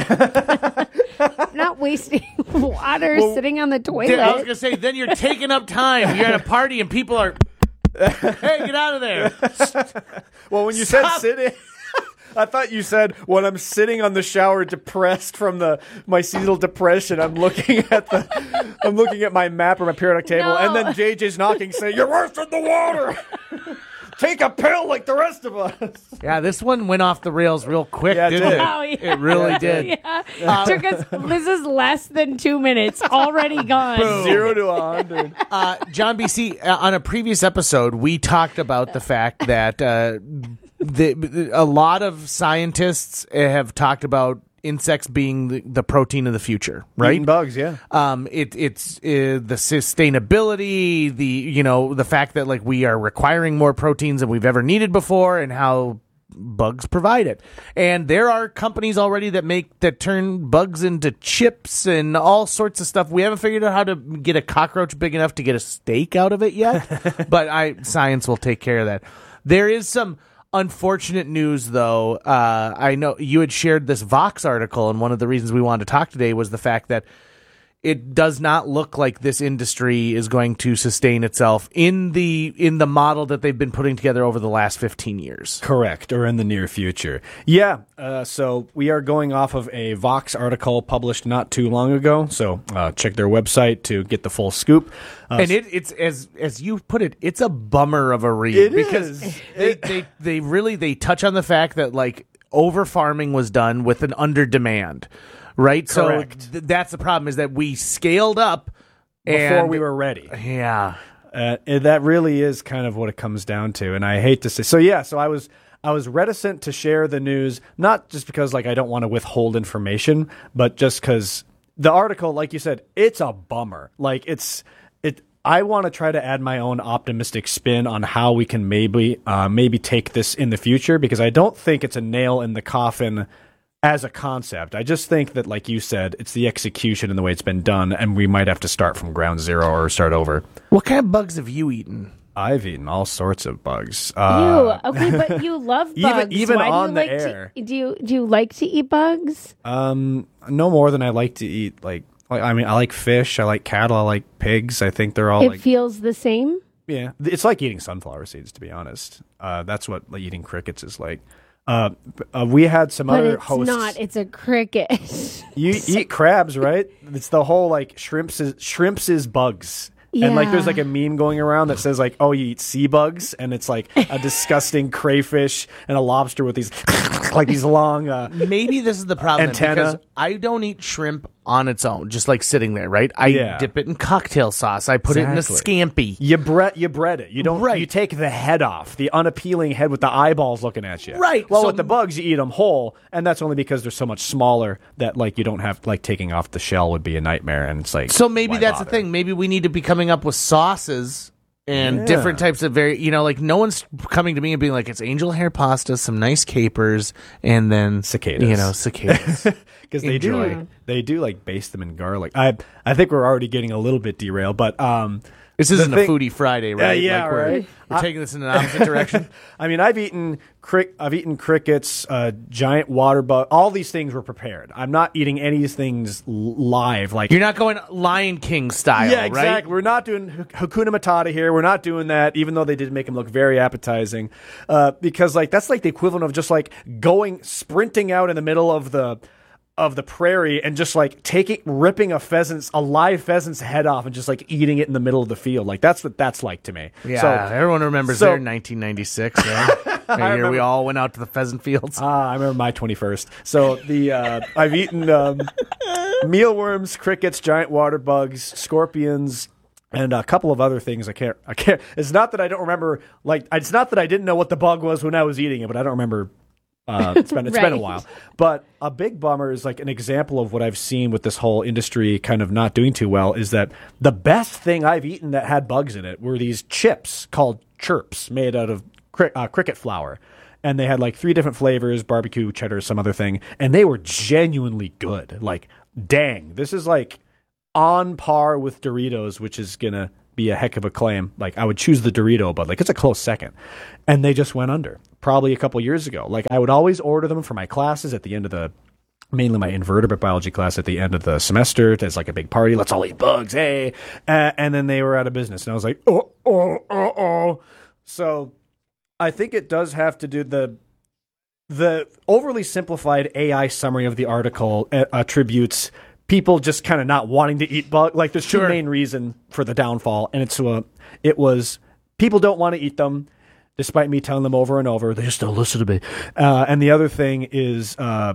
not wasting water, Well, sitting on the toilet. Then I was gonna say, then you're taking up time. You're at a party and people are, hey, get out of there. Well, when you Stop. said sitting, I thought you said when I'm sitting on the shower, depressed from the my seasonal depression. I'm looking at the, I'm looking at my map or my periodic table, No. and then J J's knocking, saying, "You're worse than the water. Take a pill like the rest of us." Yeah, this one went off the rails real quick, Yeah, it didn't did. it? Oh, yeah. It really Yeah, did. Yeah, Uh, took us. This is less than two minutes. Already gone. Boom. Zero to a hundred. Uh, John B C, uh, on a previous episode, we talked about the fact that uh, the, a lot of scientists have talked about insects being the, the protein of the future, right? Eating bugs, yeah. Um, it, it's uh, the sustainability, the you know the fact that like we are requiring more proteins than we've ever needed before, and how bugs provide it. And there are companies already that make that turn bugs into chips and all sorts of stuff. We haven't figured out how to get a cockroach big enough to get a steak out of it yet, but I science will take care of that. There is some unfortunate news, though. Uh, I know you had shared this Vox article, and one of the reasons we wanted to talk today was the fact that it does not look like this industry is going to sustain itself in the in the model that they've been putting together over the last fifteen years. Correct, or in the near future. Yeah, uh, so we are going off of a Vox article published not too long ago, so uh, check their website to get the full scoop. Uh, And it, it's as as you put it, it's a bummer of a read It because is. they, they they really they touch on the fact that like over farming was done with an under demand, right? Correct. So th- that's the problem, is that we scaled up before and, we were ready. Yeah. Uh, and that really is kind of what it comes down to, and I hate to say. So yeah, so I was I was reticent to share the news, not just because like I don't want to withhold information, but just because the article, like you said, it's a bummer. Like it's it. I want to try to add my own optimistic spin on how we can maybe uh, maybe take this in the future, because I don't think it's a nail in the coffin as a concept. I just think that, like you said, it's the execution and the way it's been done, and we might have to start from ground zero or start over. What kind of bugs have you eaten? I've eaten all sorts of bugs. Uh, Ew. Okay, but you love bugs. Even- even Why on do you the like air. To, do you do you like to eat bugs? Um, no more than I like to eat. Like, like I mean, I like fish. I like cattle. I like pigs. I think they're all It like, feels the same. yeah. It's like eating sunflower seeds, to be honest. Uh, that's what like, eating crickets is like. Uh, b- uh, we had some But other it's hosts. not. It's a cricket. You eat crabs, right? It's the whole like shrimps is shrimps is bugs. And like there's Yeah. like a meme going around that says like, oh, you eat sea bugs, and it's like a disgusting crayfish and a lobster with these like these long uh, Maybe this is the problem, Antenna. because I don't eat shrimp on its own, just like sitting there, right? I Yeah. dip it in cocktail sauce. I put it in a Exactly. scampi. You bread you bread it. You don't. Right. You take the head off, the unappealing head with the eyeballs looking at you. Right. Well, So- with the bugs, you eat them whole, and that's only because they're so much smaller that like you don't have like taking off the shell would be a nightmare, and it's like So maybe why that's bother? the thing. Maybe we need to be coming up with sauces and Yeah. different types of very, you know, like no one's coming to me and being like, it's angel hair pasta, some nice capers, and then Cicadas. You know, cicadas. Because they do Enjoy. like, they do like baste them in garlic. I I think we're already getting a little bit derailed, but um, This the isn't thing- a foodie Friday, Yeah, right? yeah, Like we're, right. We're I- taking this in an opposite direction. I mean, I've eaten crick, I've eaten crickets, uh, giant water bug. All these things were prepared. I'm not eating any of these things l- live. Like You're not going Lion King style, yeah, right? exactly. We're not doing H- Hakuna Matata here. We're not doing that, even though they did make him look very appetizing. Uh, because like that's like the equivalent of just like going sprinting out in the middle of the of the prairie and just like taking ripping a pheasant's a live pheasant's head off and just like eating it in the middle of the field. Like that's what that's like to me. Yeah, So, everyone remembers so- their nineteen ninety-six. Right? The year we remember- all went out to the pheasant fields. Ah, I remember my twenty-first. So the uh, I've eaten um, mealworms, crickets, giant water bugs, scorpions, and a couple of other things. I can't. I can't. It's not that I don't remember. Like it's not that I didn't know what the bug was when I was eating it, but I don't remember Uh, it's been it's been a Right. while, but a big bummer is like an example of what I've seen with this whole industry kind of not doing too well. Is that the best thing I've eaten that had bugs in it were these chips called Chirps made out of cri- uh, cricket flour. And they had like three different flavors, barbecue, cheddar, some other thing. And they were genuinely good. Like, dang, this is like on par with Doritos, which is going to be a heck of a claim. Like, I would choose the Dorito, but like, it's a close second. And they just went under probably a couple years ago. Like, I would always order them for my classes at the end of the, mainly my invertebrate biology class at the end of the semester. It's like a big party. Let's all eat bugs, hey. Uh, and then they were out of business. And I was like, oh, oh, oh, oh. So I think it does have to do the the overly simplified A I summary of the article uh, attributes people just kind of not wanting to eat bug. Like, there's two Sure. main reason for the downfall, and it's uh, it was people don't want to eat them, despite me telling them over and over. They just don't listen to me. Uh, and the other thing is, uh,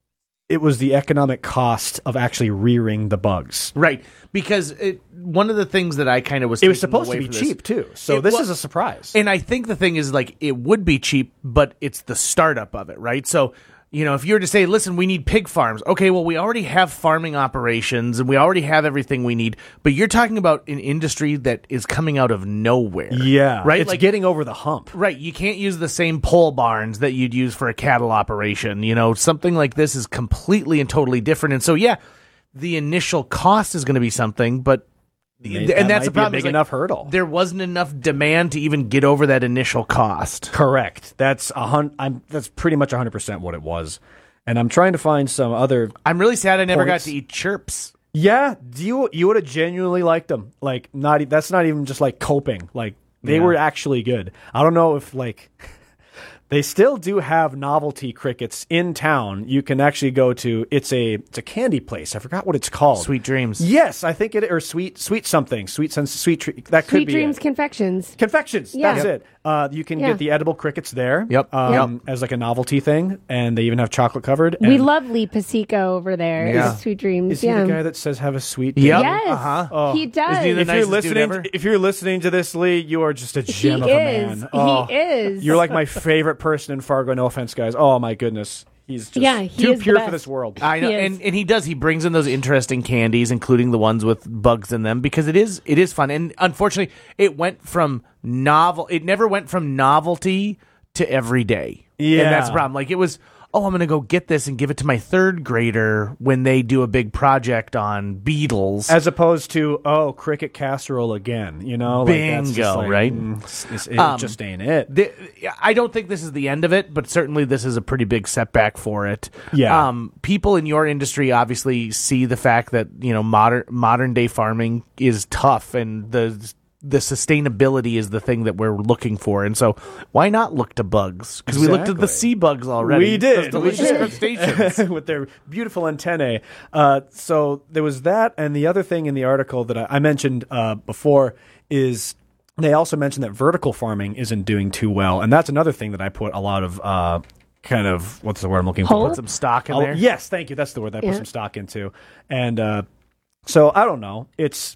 it was the economic cost of actually rearing the bugs. Right, because it, one of the things that I kind of was It was taking supposed to away be from this- cheap too, so It this wa- is a surprise. And I think the thing is, like, it would be cheap, but it's the startup of it, right? So, you know, if you were to say, listen, we need pig farms. Okay, well, we already have farming operations and we already have everything we need, but you're talking about an industry that is coming out of nowhere. Yeah, Right? It's Like, getting over the hump. Right, you can't use the same pole barns that you'd use for a cattle operation. You know, something like this is completely and totally different. And so, yeah, the initial cost is going to be something, but May- and that that's might the be a problem. big is, like, enough hurdle. There wasn't enough demand to even get over that initial cost. Correct. That's a hun- I'm that's pretty much one hundred percent what it was. And I'm trying to find some other I'm really sad I never points. got to eat Chirps. Yeah, do you you would have genuinely liked them. Like, not e- that's not even just like coping. Like, they Yeah. were actually good. I don't know if like they still do have novelty crickets in town. You can actually go to it's a it's a candy place. I forgot what it's called. Sweet Dreams. Yes, I think it or sweet sweet something. Sweet sense sweet treat. That could Sweet be Dreams it. Confections. Confections. Yeah. That's Yep. it. Uh, you can Yeah. get the edible crickets there. Yep. Um, as like a novelty thing, and they even have chocolate covered. We and- love Lee Pasico over there. Yeah. Is Sweet Dreams. Is he yeah. the guy that says have a sweet? Yep. day? Yes, Uh-huh. he does. Isn't he the If you're nicest dude listening, ever? if you're listening to this, Lee, you are just a gem He of a is. man. He Oh, is. You're like my favorite person in Fargo. No offense, guys. Oh my goodness, he's just Yeah, he too is the pure for best. this world. I know, He is. and, and he does. He brings in those interesting candies, including the ones with bugs in them, because it is it is fun. And unfortunately, it went from novel. It never went from novelty to everyday. Yeah. and that's the problem. Like, it was, oh, I'm going to go get this and give it to my third grader when they do a big project on beetles. As opposed to oh, cricket casserole again. You know, like, that's just Bingo, like, right? mm, it's- it's- it Um, just ain't it. The, I don't think this is the end of it, but certainly this is a pretty big setback for it. Yeah. Um, people in your industry obviously see the fact that, you know, modern modern day farming is tough, and the the sustainability is the thing that we're looking for. And so why not look to bugs? Because we looked at the Exactly. sea bugs already. We did. Those delicious We did. crustaceans. with their beautiful antennae. Uh, so there was that, and the other thing in the article that I, I mentioned uh, before is they also mentioned that vertical farming isn't doing too well, and that's another thing that I put a lot of uh, kind of what's the word I'm looking for? Put some stock in I'll- there. Yes, thank you. That's the word that I Yeah. put some stock into, and uh, so I don't know. It's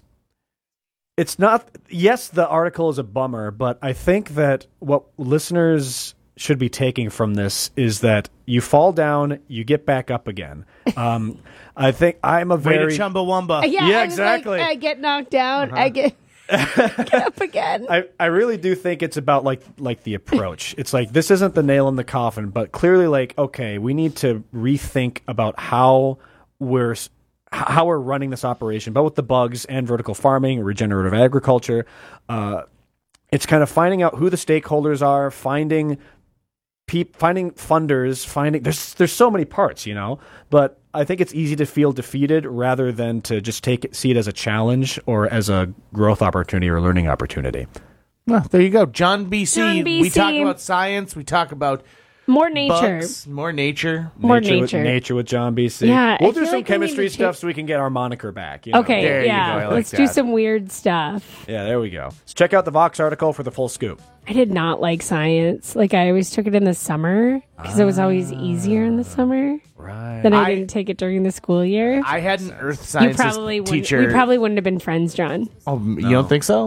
it's not. Yes, the article is a bummer, but I think that what listeners should be taking from this is that you fall down, you get back up again. Um, I think I'm a Way very to Chumbawamba. Yeah, Yeah, I was like, exactly. I get knocked down. I get get up again. I, I really do think it's about like like the approach. It's like this isn't the nail in the coffin, but clearly like okay, we need to rethink about how we're s- how we're running this operation, both with the bugs and vertical farming, regenerative agriculture. Uh, it's kind of finding out who the stakeholders are, finding peop, finding funders, finding there's there's so many parts, you know. But I think it's easy to feel defeated rather than to just take it, see it as a challenge or as a growth opportunity or learning opportunity. Well, there you go. John B C. John B C. We talk about science. We talk about More nature. bugs, more nature. More nature. With, nature. nature with John B C. Yeah, we'll I do feel some like we need chemistry to stuff take- so we can get our moniker back. You know? Okay, There you yeah. go. I like Let's do that. some weird stuff. Yeah, there we go. So check out the Vox article for the full scoop. I did not like science. Like, I always took it in the summer because it was always easier in the summer. Right. Then I, I- didn't take it during the school year. I had an earth you sciences probably wouldn't, teacher. we probably wouldn't have been friends, John. Oh, you don't think so?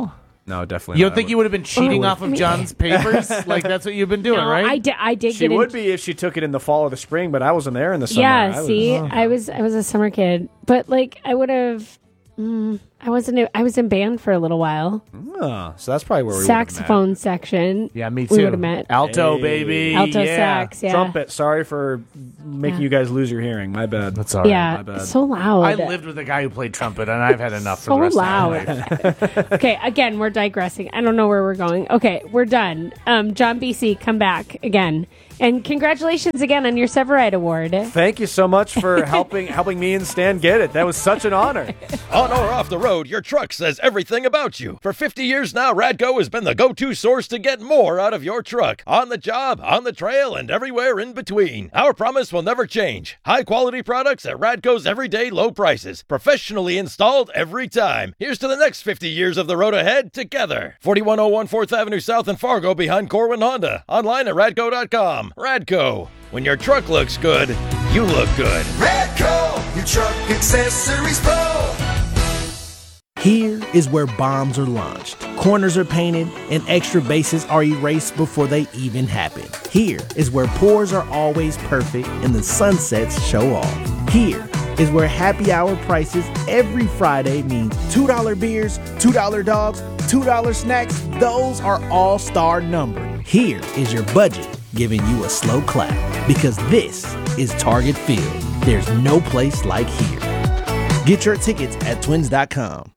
No, definitely You not. don't think you would have been cheating off of John's papers? Like, that's what you've been doing, No, right? I did. I did She get would in- be if she took it in the fall or the spring, but I wasn't there in the summer. Yeah, I was- see, I was I was a summer kid, but like I would have. Mm, I wasn't. I was in band for a little while. Oh, so that's probably where we Saxophone section. Yeah, me We too. would have met. Alto, baby. Alto yeah. sax. Yeah. Trumpet. Sorry for making Yeah. you guys lose your hearing. My bad. That's all right. Yeah, My bad. so loud. I lived with a guy who played trumpet, and I've had enough for So the rest loud. of my life. Okay, again, we're digressing. I don't know where we're going. Okay, we're done. Um, John B C, come back again. And congratulations again on your Severide Award. Thank you so much for helping helping me and Stan get it. That was such an honor. On or off the road, your truck says everything about you. For fifty years now, Radco has been the go-to source to get more out of your truck. On the job, on the trail, and everywhere in between. Our promise will never change. High-quality products at Radco's everyday low prices. Professionally installed every time. Here's to the next fifty years of the road ahead together. forty-one oh one fourth Avenue South in Fargo behind Corwin Honda. Online at radco dot com. Radco. When your truck looks good, you look good. Radco, your truck accessories pro. Here is where bombs are launched, corners are painted, and extra bases are erased before they even happen. Here is where pours are always perfect and the sunsets show off. Here is where happy hour prices every Friday means two dollar beers, two dollar dogs, two dollar snacks. Those are all-star numbered. Here is your budget giving you a slow clap because this is Target Field. There's no place like here. Get your tickets at twins dot com.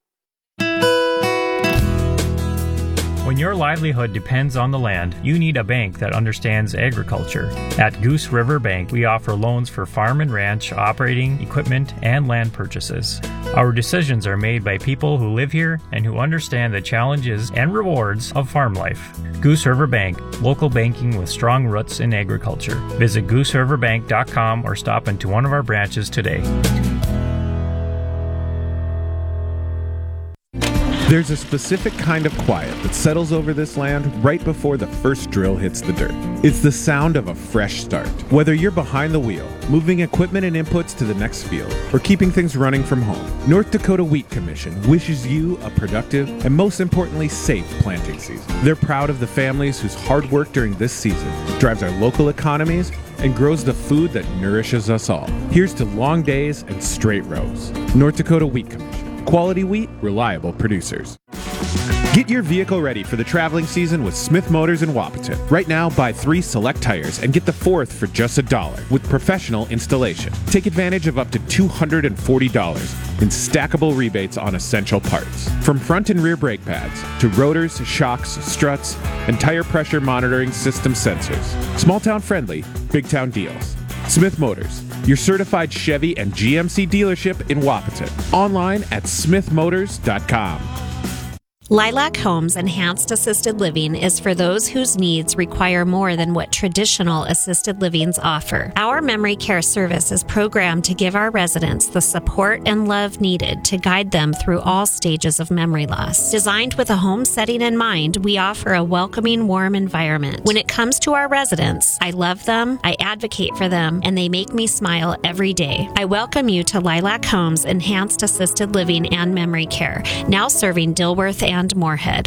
When your livelihood depends on the land, you need a bank that understands agriculture. At Goose River Bank, we offer loans for farm and ranch, operating, equipment, and land purchases. Our decisions are made by people who live here and who understand the challenges and rewards of farm life. Goose River Bank, local banking with strong roots in agriculture. Visit goose river bank dot com or stop into one of our branches today. There's a specific kind of quiet that settles over this land right before the first drill hits the dirt. It's the sound of a fresh start. Whether you're behind the wheel, moving equipment and inputs to the next field, or keeping things running from home, North Dakota Wheat Commission wishes you a productive and most importantly safe planting season. They're proud of the families whose hard work during this season drives our local economies and grows the food that nourishes us all. Here's to long days and straight rows. North Dakota Wheat Commission. Quality wheat, reliable producers. Get your vehicle ready for the traveling season with Smith Motors in Wapaton. Right now, buy three select tires and get the fourth for just a dollar with professional installation. Take advantage of up to two hundred forty dollars in stackable rebates on essential parts. From front and rear brake pads to rotors, shocks, struts, and tire pressure monitoring system sensors. Small town friendly, big town deals. Smith Motors, your certified Chevy and G M C dealership in Wapaton. Online at smith motors dot com. Lilac Homes Enhanced Assisted Living is for those whose needs require more than what traditional assisted livings offer. Our memory care service is programmed to give our residents the support and love needed to guide them through all stages of memory loss. Designed with a home setting in mind, we offer a welcoming, warm environment. When it comes to our residents, I love them, I advocate for them, and they make me smile every day. I welcome you to Lilac Homes Enhanced Assisted Living and Memory Care, now serving Dilworth and Moorhead.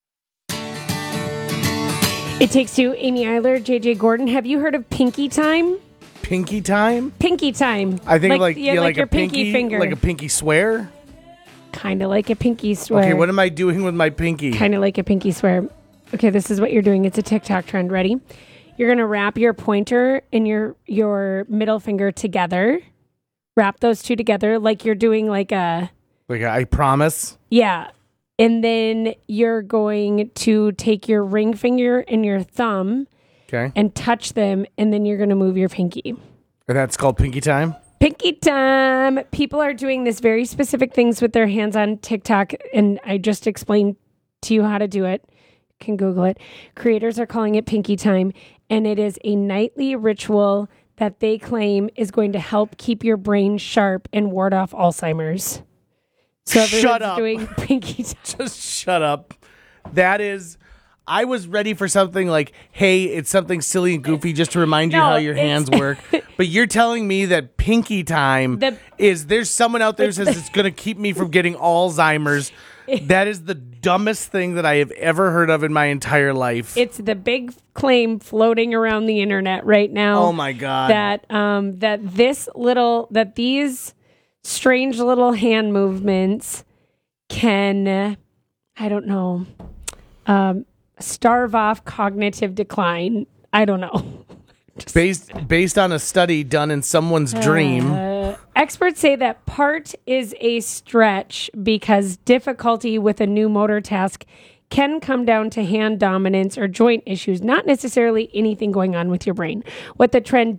It Takes Two, Amy Eiler, J J Gordon. Have you heard of Pinky Time? Pinky Time? Pinky Time. I think like, yeah, yeah, like, like your a pinky, pinky finger. like a pinky swear. Kind of like a pinky swear. Okay, what am I doing with my pinky? Kind of like a pinky swear. Okay, this is what you're doing. It's a TikTok trend. Ready? You're gonna wrap your pointer and your your middle finger together. Wrap those two together like you're doing like a. Like a, I promise. Yeah. And then you're going to take your ring finger and your thumb Okay. and touch them, and then you're going to move your pinky. And that's called Pinky Time? Pinky Time. People are doing this very specific things with their hands on TikTok, and I just explained to you how to do it. You can Google it. Creators are calling it Pinky Time, and it is a nightly ritual that they claim is going to help keep your brain sharp and ward off Alzheimer's. So Shut everyone's up. doing Pinky Time. Just shut up. That is, I was ready for something like, hey, it's something silly and goofy just to remind you No, how your it's- hands work. But you're telling me that Pinky Time The- is, there's someone out there who says it's going to keep me from getting Alzheimer's. That is the dumbest thing that I have ever heard of in my entire life. It's the big claim floating around the internet right now. Oh my God. That um that this little that these strange little hand movements can uh, I don't know um starve off cognitive decline. I don't know. Based based on a study done in someone's dream. Uh, experts say that part is a stretch because difficulty with a new motor task can come down to hand dominance or joint issues, not necessarily anything going on with your brain. What the trend